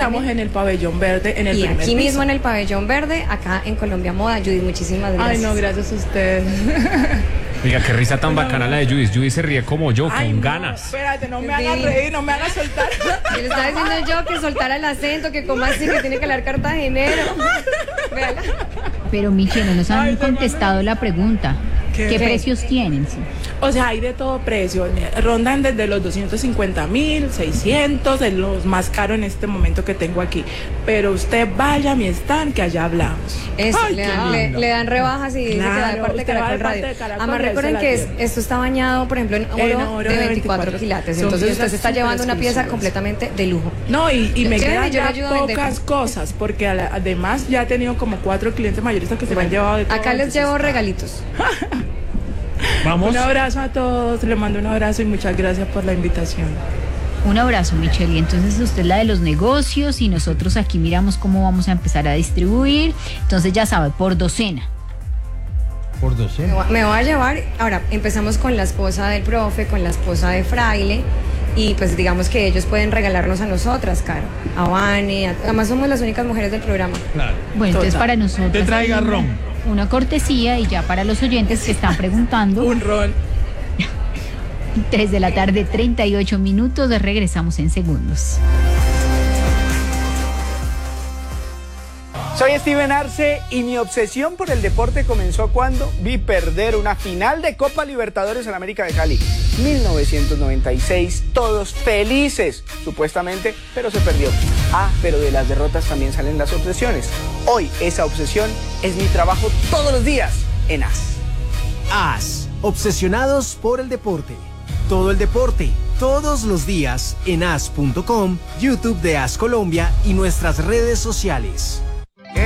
estamos en el Pabellón Verde, en el y primer aquí piso. mismo en el Pabellón Verde, acá en Colombia Moda. Judy, muchísimas gracias. Ay, no, gracias a ustedes. Oiga, qué risa tan bacana la de Judith. Judith se ríe como yo, Ay, con no, ganas. Espérate, no me hagas reír, no me hagas soltar. Y le estaba diciendo yo que soltara el acento, que como así, que tiene que hablar cartagenero. Véala. Pero Michelle, no nos han Ay, contestado la pregunta. ¿Qué? ¿Qué precios tienen? Sí. O sea, hay de todo precio. Rondan desde los 250.000, 600, de los más caros en este momento que tengo aquí. Pero usted vaya a mi stand, que allá hablamos. Eso, Ay, le dan rebajas y dice que da de parte de usted va Caracol de parte Radio. de Caracol, Además, y ahí recuerden se la que tiene. esto está bañado, por ejemplo, en oro de 24 quilates. Son Entonces usted piezas se está llevando una pieza exclusivas. completamente de lujo. No, y me Lléveme, quedan yo le ya ayudo a vender. pocas cosas, porque además ya he tenido como 4 clientes mayoristas que se me han llevado de todo. Acá les entonces, llevo regalitos. Vamos. Un abrazo a todos, les mando un abrazo y muchas gracias por la invitación. Un abrazo, Michelle. Y entonces usted es la de los negocios y nosotros aquí miramos cómo vamos a empezar a distribuir. Entonces ya sabe, por docena. Por docena. Me voy a llevar, ahora empezamos con la esposa del profe, con la esposa de Fraile, y pues digamos que ellos pueden regalarnos a nosotras, Caro, a Vane, además somos las únicas mujeres del programa. Claro. Bueno, entonces Total. para nosotros Te traiga ron. una cortesía, y ya para los oyentes que están preguntando, Un ron. 3 de la tarde, 38 minutos, regresamos en segundos. Soy Steven Arce y mi obsesión por el deporte comenzó cuando vi perder una final de Copa Libertadores en América de Cali. 1996, todos felices, supuestamente, pero se perdió. Ah, pero de las derrotas también salen las obsesiones. Hoy esa obsesión es mi trabajo todos los días en AS. AS, obsesionados por el deporte. Todo el deporte, todos los días en as.com, YouTube de AS Colombia y nuestras redes sociales.